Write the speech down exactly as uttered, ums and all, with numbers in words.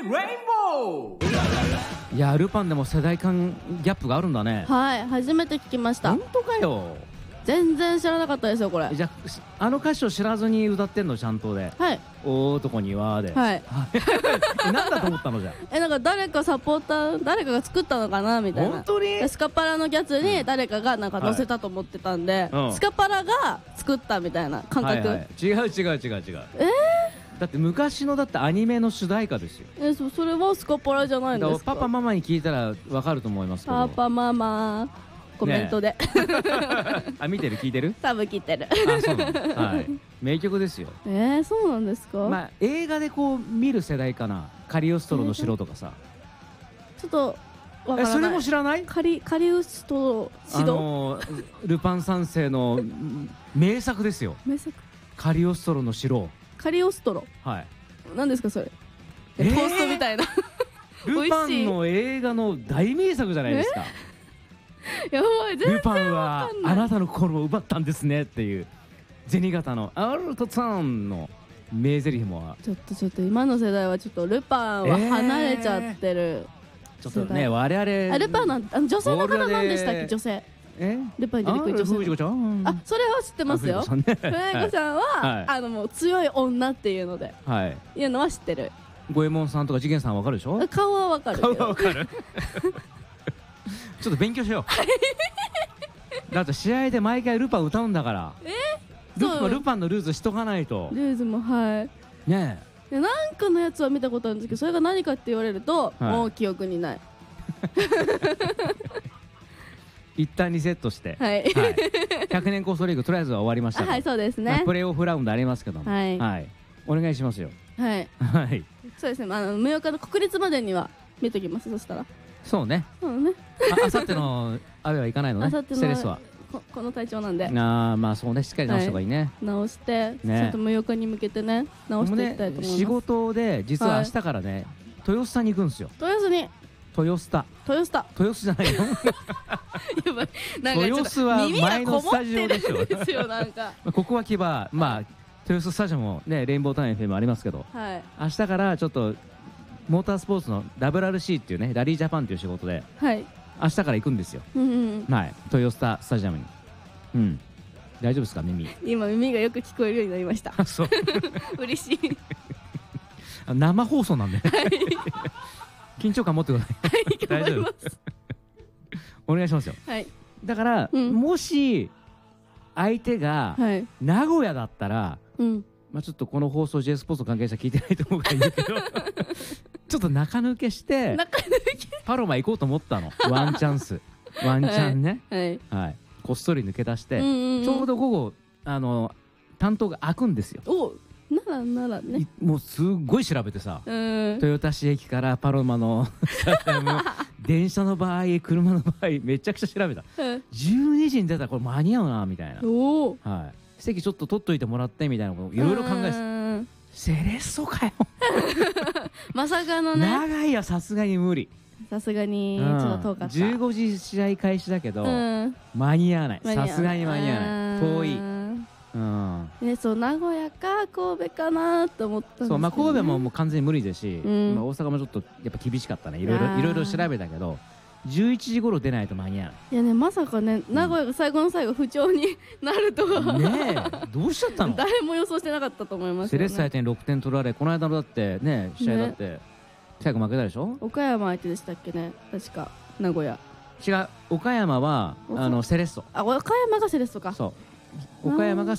ボー。 いやルパンでも世代間ギャップがあるんだね。 はい、初めて聞きました。 本当かよ。 全然知らなかったですよこれ。 じゃああの歌詞を知らずに歌ってんのちゃんとで。 はい。 大男にはで。 はい。 何だと思ったのじゃ。 えなんか誰かサポーター誰かが作ったのかなみたいな。 本当に。 スカパラのやつに誰かがなんか載せたと思ってたんで、 はいうん、 スカパラが作ったみたいな感覚。はいはい、 違う違う違う違う。えーだって昔のだってアニメの主題歌ですよ。 え そ, それはスカパラじゃないんですか。 パパママに聞いたらわかると思いますけど。 パパママコメントで、ね、 あ見てる聞いてる。 多分聞いてる。 あそうなの、はい、名曲ですよ。 えー、そうなんですか。 まあ映画でこう見る世代かな。カリオストロの城とかさ。 ちょっとわからない。 えそれも知らない。 カリカリオストロ城、あのー、ルパン三世の名作ですよ。 名作。 カリオストロの城。 カリオストロ。 はい。 何ですかそれ。トーストみたいな。 ルパンの映画の大名作じゃないですか。 やばい、全然ルパンはあなたの心を奪ったんですねっていう銭形のアルトさんの名台詞も。 ちょっとちょっと今の世代はちょっとルパンは離れちゃってる、えー、ちょっとね我々 あルパンなんあの女性の方なんでしたっけ。女性えルパンに出てくる女性。あそれは知ってますよ。ふみこさんは、はい、あのもう強い女っていうので、はい、いうのは知ってる。 五右衛門さんとか次元さんわかるでしょ。 顔はわかる。 顔はわかる。ちょっと勉強しよう。だって試合で毎回ルパン歌うんだから。えルパンルパンのルーズしとかないと。 ルーズもはいねえ。なんかのやつは見たことあるんですけど、それが何かって言われると、はい、もう記憶にない。 一旦リセットして、 はい、 ひゃくねんコーストリーグとりあえずは終わりました。 はい、そうですね。 プレーオフラウンドありますけども、はい、お願いしますよ。 はい、はい、そうですね。あの無岡の国立までには見ときます。そしたら。 そうね。 そうね。 あさってのあれはいかないのね。セレスはここの体調なんで。 ああまあそうね、しっかり直した方がいいね。 直してちょっと無岡に向けてね直していきたいと思います。 仕事で実は明日からね豊洲さんに行くんですよ。 豊洲に。 豊洲た豊洲た豊洲じゃないの。 やばい、なんか豊洲は前のスタジオでしょ。 ですよなんかここは牙まあ豊洲スタジオもねレインボータウン エフエム ありますけど、はい、明日からちょっとモータースポーツの ダブリューアールシー っていうねラリージャパンっていう仕事で、はい、明日から行くんですよ。うんうん、はい、豊洲タスタジアムに。うん、大丈夫ですか耳。 今耳がよく聞こえるようになりました。 そう嬉しい。 生放送なんで、ね。はい緊張感持ってください。 大丈夫。 お願いしますよ。 はい。 だから、うん、もし相手が名古屋だったら、はい、まあちょっとこの放送 J スポーツの関係者聞いてないと思うから言うけど、ちょっと中抜けしてパロマ行こうと思ったの。ワンチャンス、ワンチャンね。はい。はい。こっそり抜け出して、ちょうど午後あの担当が開くんですよ。おならならね。 もうすっごい調べてさ、豊田市駅からパロマの電車の場合車の場合めちゃくちゃ調べた。じゅうにじに出たらこれ間に合うなみたいな。はい。席ちょっと取っといてもらってみたいなこといろいろ考えて。セレッソかよ。 まさかのね。 長いやさすがに無理。 さすがにちょっと遠かった。 じゅうごじ試合開始だけど間に合わない。さすがに間に合わない。遠い。 うんね、そう名古屋か神戸かなと思ったんですけど、ね、そう、まあ、 神戸ももう完全に無理ですし、うん、まあ、大阪もちょっとやっぱ厳しかったね。いろいろいろいろ調べたけどじゅういちじ頃出ないと間に合う。 いやね、まさかね名古屋が最後の最後不調になるとは、 うん、ねえどうしちゃったの。 誰も予想してなかったと思いますよ、ね、 セレッソ相手にろくてん取られ、この間のだってね試合だって、ね、最後負けたでしょ。 岡山相手でしたっけね確か。名古屋違う、岡山はあのセレッソ。 あ、岡山がセレッソか。 そう、岡山が